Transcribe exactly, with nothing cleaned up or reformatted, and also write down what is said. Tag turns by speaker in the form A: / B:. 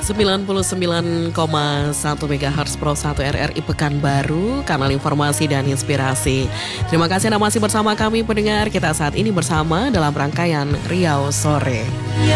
A: sembilan puluh sembilan koma satu megahertz Pro satu R R I Pekanbaru, kanal informasi dan inspirasi. Terima kasih Anda masih bersama kami pendengar. Kita saat ini bersama dalam rangkaian Riau Sore.